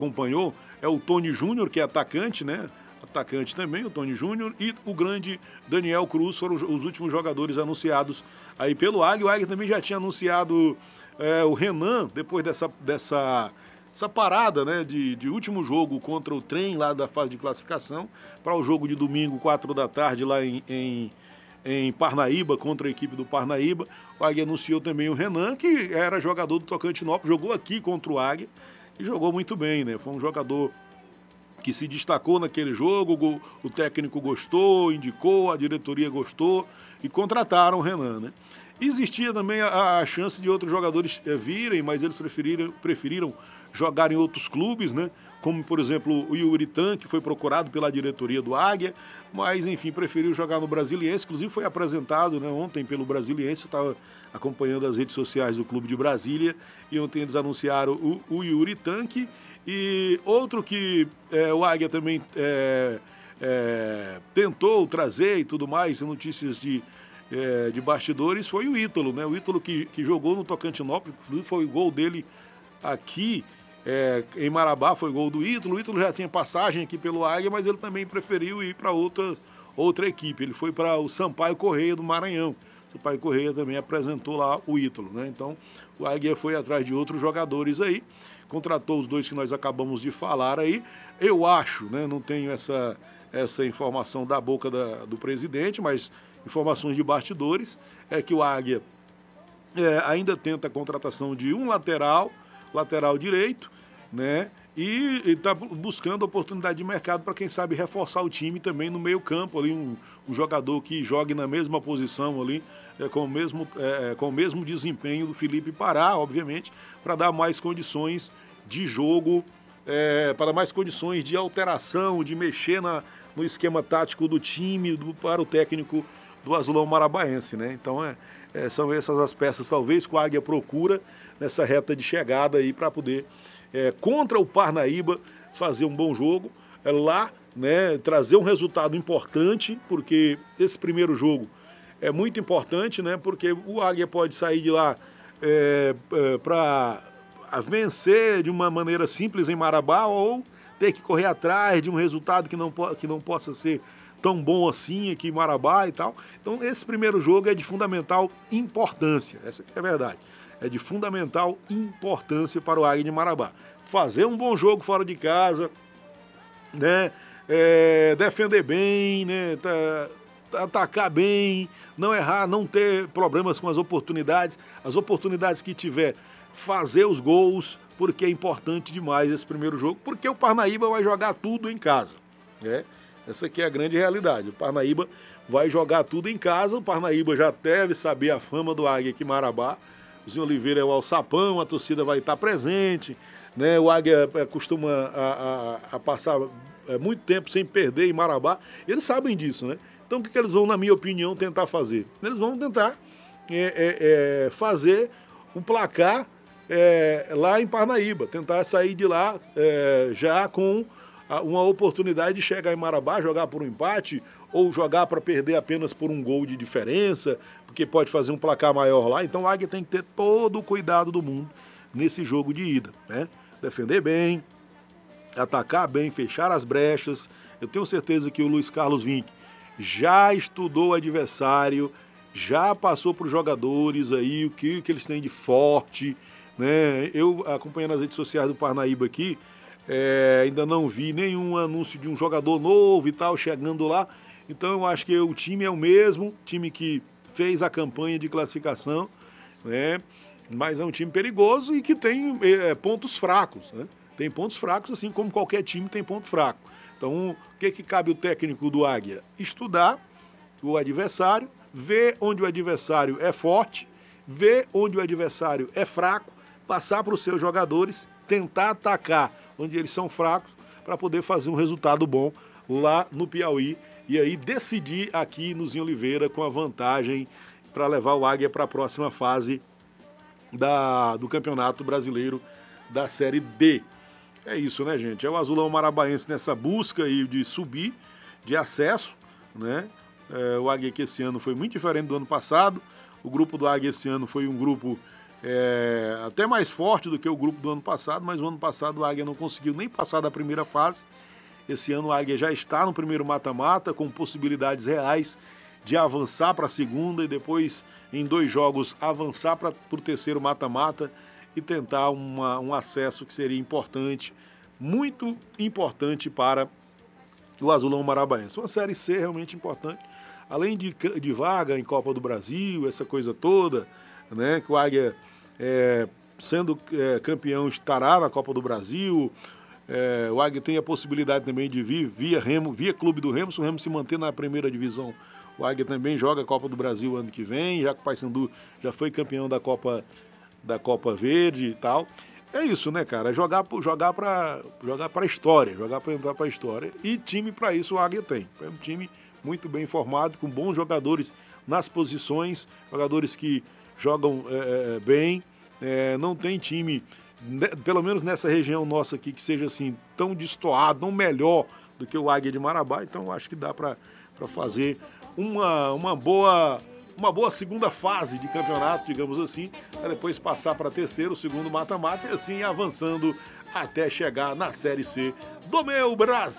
acompanhou é o Tony Júnior, que é atacante, né? Atacante também, o Tony Júnior, e o grande Daniel Cruz foram os últimos jogadores anunciados aí pelo Águia. O Águia também já tinha anunciado o Renan, depois dessa parada, né, de último jogo contra o Trem lá da fase de classificação, para o jogo de domingo, 4 da tarde, lá em Parnaíba, contra a equipe do Parnaíba. O Águia anunciou também o Renan, que era jogador do Tocantinópolis, jogou aqui contra o Águia e jogou muito bem, né? Foi um jogador que se destacou naquele jogo, o técnico gostou, indicou, a diretoria gostou e contrataram o Renan, né? Existia também a chance de outros jogadores virem, mas eles preferiram jogar em outros clubes, né? Como, por exemplo, o Yuritan, que foi procurado pela diretoria do Águia, mas, enfim, preferiu jogar no Brasiliense. Inclusive foi apresentado, né, ontem pelo Brasiliense, eu estava acompanhando as redes sociais do Clube de Brasília, e ontem eles anunciaram o Yuritan, e outro que o Águia também tentou trazer e tudo mais, notícias de bastidores, foi o Ítalo, né? O Ítalo que jogou no Tocantinópolis, foi o gol dele aqui em Marabá, foi gol do Ítalo. O Ítalo já tinha passagem aqui pelo Águia, mas ele também preferiu ir para outra equipe. Ele foi para o Sampaio Correia do Maranhão. O Sampaio Correia também apresentou lá o Ítalo, né? Então o Águia foi atrás de outros jogadores aí, contratou os dois que nós acabamos de falar aí. Eu acho, né, não tenho essa informação da boca do presidente, mas informações de bastidores, é que o Águia ainda tenta a contratação de um lateral direito, né? E está buscando oportunidade de mercado para, quem sabe, reforçar o time também no meio-campo, ali um jogador que jogue na mesma posição ali, com o mesmo desempenho do Felipe Pará, obviamente, para dar mais condições de jogo, para dar mais condições de alteração, de mexer no esquema tático do time, para o técnico do Azulão Marabaense, né? Então são essas as peças, talvez, que o Águia procura nessa reta de chegada aí para poder, contra o Parnaíba, fazer um bom jogo lá, né? Trazer um resultado importante, porque esse primeiro jogo é muito importante, né? Porque o Águia pode sair de lá para vencer de uma maneira simples em Marabá, ou ter que correr atrás de um resultado que não possa ser tão bom assim aqui em Marabá e tal. Então esse primeiro jogo é de fundamental importância, essa que é a verdade. É de fundamental importância para o Águia de Marabá. Fazer um bom jogo fora de casa, né? Defender bem, né? Atacar bem, não errar, não ter problemas com as oportunidades que tiver, fazer os gols, porque é importante demais esse primeiro jogo, porque o Parnaíba vai jogar tudo em casa, né? Essa aqui é a grande realidade. O Parnaíba vai jogar tudo em casa. O Parnaíba já deve saber a fama do Águia aqui em Marabá. O Zinho Oliveira é o alçapão, a torcida vai estar presente, né? O Águia costuma a passar muito tempo sem perder em Marabá. Eles sabem disso, né? Então o que eles vão, na minha opinião, tentar fazer? Eles vão tentar fazer um placar lá em Parnaíba, tentar sair de lá já com uma oportunidade de chegar em Marabá, jogar por um empate, ou jogar para perder apenas por um gol de diferença, porque pode fazer um placar maior lá. Então o Águia tem que ter todo o cuidado do mundo nesse jogo de ida, né? Defender bem, atacar bem, fechar as brechas. Eu tenho certeza que o Luiz Carlos Vinck já estudou o adversário, já passou para os jogadores aí o que eles têm de forte, né? Eu, acompanhando as redes sociais do Parnaíba aqui, ainda não vi nenhum anúncio de um jogador novo e tal chegando lá. Então eu acho que o time é o mesmo, time que fez a campanha de classificação, né? Mas é um time perigoso e que tem pontos fracos, né? Tem pontos fracos, assim como qualquer time tem ponto fraco. Então, o que cabe o técnico do Águia? Estudar o adversário, ver onde o adversário é forte, ver onde o adversário é fraco, passar para os seus jogadores, tentar atacar onde eles são fracos, para poder fazer um resultado bom lá no Piauí e aí decidir aqui no Zinho Oliveira com a vantagem para levar o Águia para a próxima fase do Campeonato Brasileiro da Série D. É isso, né, gente? É o Azulão Marabaense nessa busca aí de subir, de acesso, né? O Águia que esse ano foi muito diferente do ano passado. O grupo do Águia esse ano foi um grupo até mais forte do que o grupo do ano passado, mas o ano passado o Águia não conseguiu nem passar da primeira fase. Esse ano o Águia já está no primeiro mata-mata, com possibilidades reais de avançar para a segunda e depois, em 2 jogos, avançar para o terceiro mata-mata e tentar um acesso que seria importante, muito importante para o Azulão Marabaense. Uma Série C realmente importante, além de vaga em Copa do Brasil, essa coisa toda, né, que o Águia, sendo campeão, estará na Copa do Brasil. O Águia tem a possibilidade também de vir via Clube do Remo, se o Remo se manter na primeira divisão. O Águia também joga a Copa do Brasil ano que vem, já que o Paysandu já foi campeão da Copa Verde e tal. É isso, né, cara? Jogar para a história, jogar para entrar para a história. E time para isso o Águia tem. É um time muito bem formado, com bons jogadores nas posições, jogadores que jogam bem. Não tem time, pelo menos nessa região nossa aqui, que seja assim tão destoado, tão melhor do que o Águia de Marabá. Então acho que dá para fazer uma boa segunda fase de campeonato, digamos assim, para depois passar para terceiro, segundo mata-mata e assim avançando até chegar na Série C do meu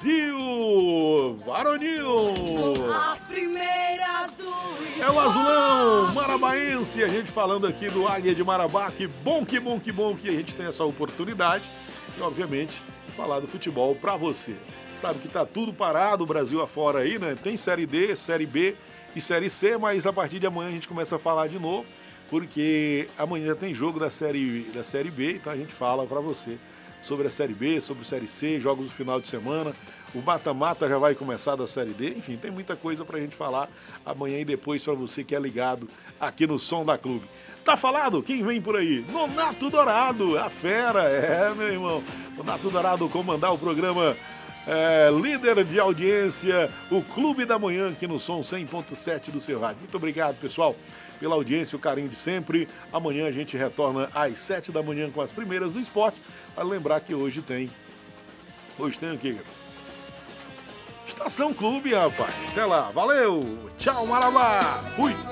Brasil varonil. As primeiras do É o Azulão Marabaense, a gente falando aqui do Águia de Marabá. Que bom que a gente tem essa oportunidade e, obviamente, falar do futebol para você. Sabe que tá tudo parado, o Brasil afora aí, né? Tem Série D, Série B e Série C, mas a partir de amanhã a gente começa a falar de novo, porque amanhã já tem jogo da Série B, então a gente fala para você sobre a Série B, sobre a Série C, jogos do final de semana. O mata-mata já vai começar da Série D. Enfim, tem muita coisa pra gente falar amanhã e depois para você que é ligado aqui no Som da Clube. Tá falado? Quem vem por aí? Nonato Dourado, a fera. Meu irmão. Nonato Dourado comandar o programa líder de audiência, o Clube da Manhã aqui no Som 100.7 do seu rádio. Muito obrigado, pessoal, pela audiência, o carinho de sempre. Amanhã a gente retorna às 7 da manhã com as primeiras do esporte. Para lembrar que hoje tem o quê? Estação Clube, rapaz. Até lá. Valeu. Tchau, Marabá. Fui.